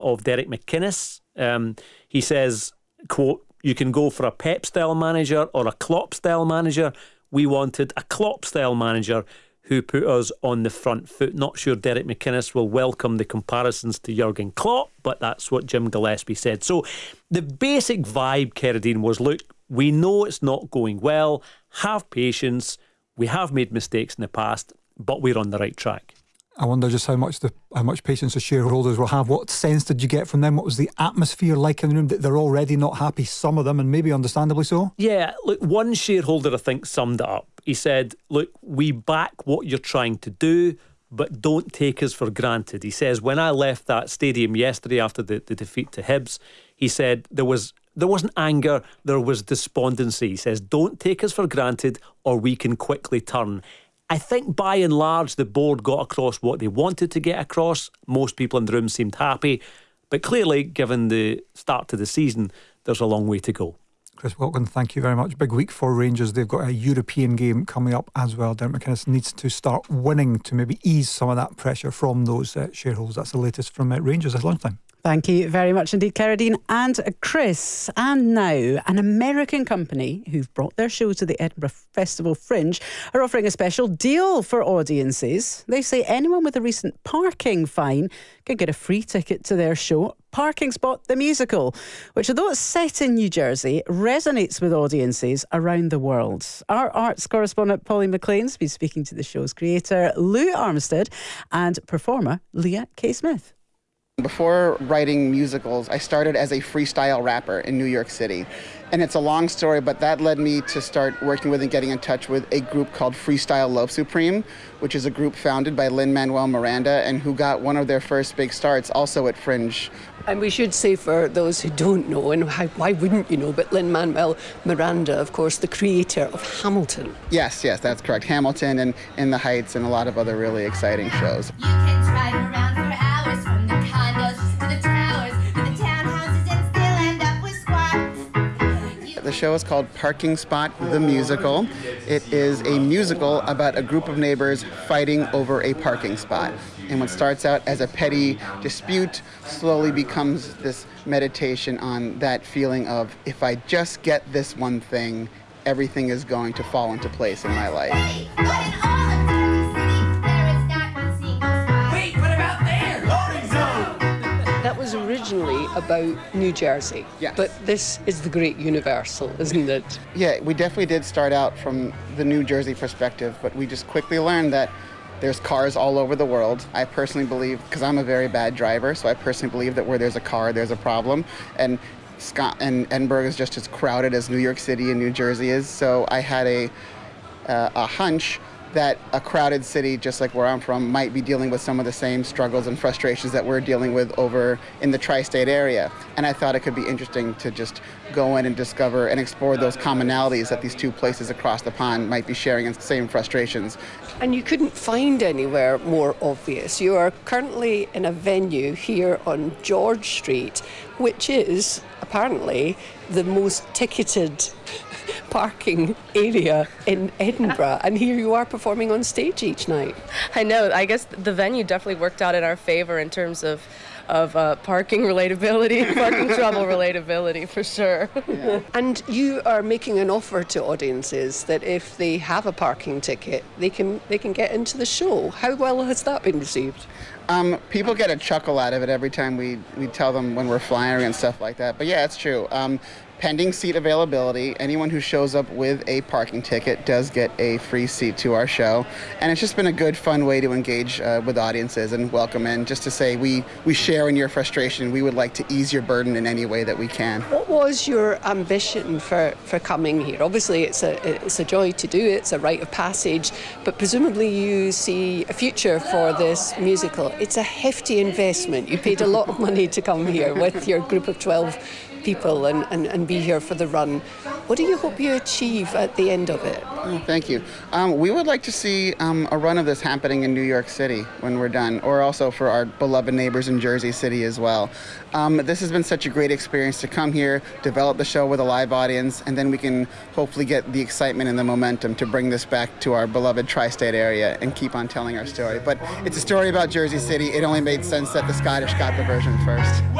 of Derek McInnes. He says, quote, "You can go for a Pep-style manager or a Klopp-style manager. We wanted a Klopp-style manager who put us on the front foot." Not sure Derek McInnes will welcome the comparisons to Jurgen Klopp, but that's what Jim Gillespie said. So the basic vibe, Kerridine, was, look, we know it's not going well. Have patience. We have made mistakes in the past, but we're on the right track. I wonder just how much patience the shareholders will have. What sense did you get from them? What was the atmosphere like in the room? That they're already not happy, some of them, and maybe understandably so? Yeah, look, one shareholder I think summed it up. He said, look, we back what you're trying to do, but don't take us for granted. He says, when I left that stadium yesterday after the defeat to Hibs, he said there wasn't anger, there was despondency. He says, don't take us for granted or we can quickly turn. I think by and large the board got across what they wanted to get across. Most people in the room seemed happy, but clearly, given the start to the season, there's a long way to go. Chris Wilkin, thank you very much. Big week for Rangers. They've got a European game coming up as well. Derek McInnes needs to start winning to maybe ease some of that pressure from those shareholders. That's the latest from Rangers at lunchtime. Thank you very much indeed, Kerridine and Chris. And now, an American company who've brought their show to the Edinburgh Festival Fringe are offering a special deal for audiences. They say anyone with a recent parking fine can get a free ticket to their show, Parking Spot the Musical, which, although it's set in New Jersey, resonates with audiences around the world. Our arts correspondent Polly McLean's been speaking to the show's creator, Lou Armstead, and performer Leah K. Smith. Before writing musicals, I started as a freestyle rapper in New York City. And it's a long story, but that led me to start working with and getting in touch with a group called Freestyle Love Supreme, which is a group founded by Lin-Manuel Miranda and who got one of their first big starts also at Fringe. And we should say, for those who don't know, and why wouldn't you know, but Lin-Manuel Miranda, of course, the creator of Hamilton. Yes, that's correct. Hamilton and In the Heights and a lot of other really exciting shows. You can drive around for hours from the condos to the towers, to the townhouses and still end up with squat. The show is called Parking Spot the Musical. It is a musical about a group of neighbors fighting over a parking spot. And what starts out as a petty dispute slowly becomes this meditation on that feeling of, if I just get this one thing, everything is going to fall into place in my life. Hey, but in all of Jersey City, there is not one single spot. Wait, what about there? Loading zone! That was originally about New Jersey. Yes. But this is the great universal, isn't it? Yeah, we definitely did start out from the New Jersey perspective, but we just quickly learned that there's cars all over the world. I personally believe, because I'm a very bad driver, so I personally believe that where there's a car, there's a problem. And Edinburgh is just as crowded as New York City and New Jersey is. So I had a hunch that a crowded city, just like where I'm from, might be dealing with some of the same struggles and frustrations that we're dealing with over in the tri-state area. And I thought it could be interesting to just go in and discover and explore those commonalities that these two places across the pond might be sharing the same frustrations. And you couldn't find anywhere more obvious. You are currently in a venue here on George Street, which is apparently the most ticketed parking area in Edinburgh, and here you are performing on stage each night. I know. I guess the venue definitely worked out in our favor in terms of parking relatability, parking trouble relatability, for sure. Yeah. And you are making an offer to audiences that if they have a parking ticket, they can get into the show. How well has that been received? People get a chuckle out of it every time we tell them when we're flying and stuff like that. But yeah, it's true. Pending seat availability, anyone who shows up with a parking ticket does get a free seat to our show. And it's just been a good, fun way to engage with audiences and welcome in, just to say we share in your frustration. We would like to ease your burden in any way that we can. What was your ambition for coming here? Obviously, it's a joy to do it. It's a rite of passage. But presumably you see a future for this musical. It's a hefty investment. You paid a lot of money to come here with your group of 12 people and be here for the run. What do you hope you achieve at the end of it? Oh, thank you. We would like to see a run of this happening in New York City when we're done, or also for our beloved neighbors in Jersey City as well. This has been such a great experience to come here, develop the show with a live audience, and then we can hopefully get the excitement and the momentum to bring this back to our beloved tri-state area and keep on telling our story. But it's a story about Jersey City. It only made sense that the Scottish got the version first.